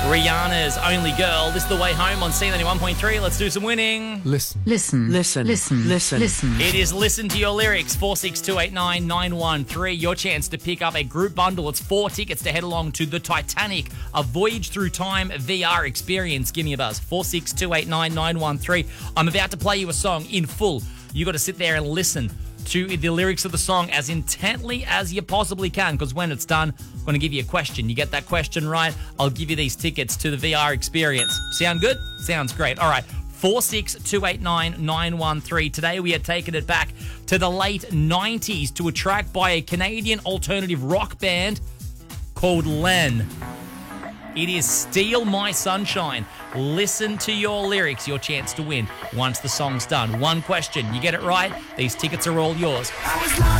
Rihanna's Only Girl. This is The Way Home on C91.3. Let's do some winning. Listen. Listen. Listen. Listen. Listen. Listen. It is Listen to Your Lyrics, 46289-913. Your chance to pick up a group bundle. It's 4 tickets to head along to the Titanic, a Voyage Through Time VR experience. Give me a buzz, 46289-913. I'm about to play you a song in full. You got to sit there and listen to the lyrics of the song as intently as you possibly can, because when it's done, I'm going to give you a question. You get that question right, I'll give you these tickets to the VR experience. Sound good? Sounds great. All right, 46289-913. Today we are taking it back to the late 90s to a track by a Canadian alternative rock band called Len. It is Steal My Sunshine. Listen to your lyrics, your chance to win once the song's done. One question, you get it right, these tickets are all yours.